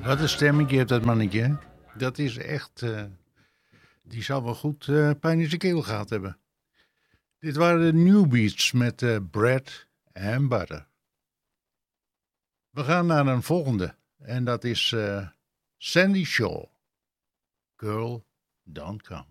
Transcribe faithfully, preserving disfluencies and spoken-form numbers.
Wat een stemmetje heeft dat mannetje. Hè? Dat is echt... Uh, die zal wel goed uh, pijn in zijn keel gehad hebben. Dit waren de Newbeats met uh, Bread and Butter. We gaan naar een volgende. En dat is uh, Sandy Shaw. Girl, Don't Come.